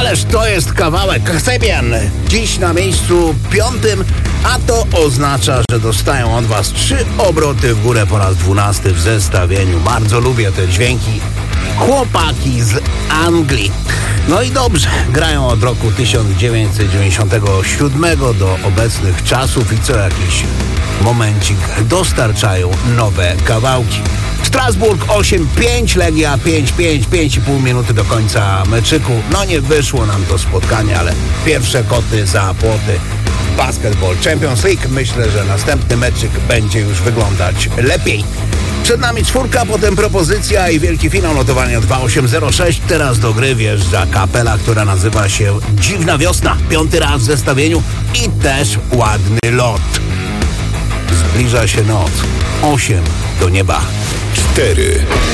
Ależ to jest kawałek. Sebian dziś na miejscu 5, a to oznacza, że dostają od was 3 obroty w górę po raz 12 w zestawieniu. Bardzo lubię te dźwięki. Chłopaki z Anglii. No i dobrze, grają od roku 1997 do obecnych czasów i co jakiś momencik dostarczają nowe kawałki. Strasburg 8-5, Legia 5-5, 5,5 minuty do końca meczyku. No nie wyszło nam to spotkanie, ale pierwsze koty za płoty. Basketball Champions League. Myślę, że następny meczyk będzie już wyglądać lepiej. Przed nami 4, potem propozycja i wielki finał notowania 2806. Teraz do gry wjeżdża kapela, która nazywa się Dziwna Wiosna. 5. raz w zestawieniu i też ładny lot. Zbliża się noc. 8 do nieba. 4.